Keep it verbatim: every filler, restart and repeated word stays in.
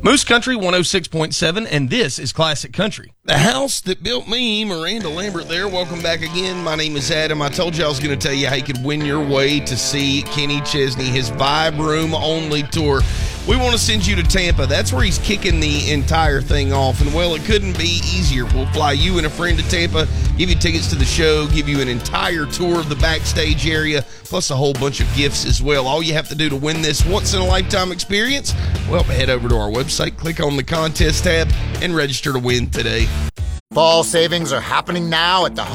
Moose Country one oh six point seven, and this is Classic Country. The house that built me, Miranda Lambert there. Welcome back again. My name is Adam. I told you I was going to tell you how you could win your way to see Kenny Chesney, his Vibe Room only tour. We want to send you to Tampa. That's where he's kicking the entire thing off. And, well, it couldn't be easier. We'll fly you and a friend to Tampa, give you tickets to the show, give you an entire tour of the backstage area, plus a whole bunch of gifts as well. All you have to do to win this once-in-a-lifetime experience, well, head over to our website, click on the contest tab, and register to win today. Fall savings are happening now at the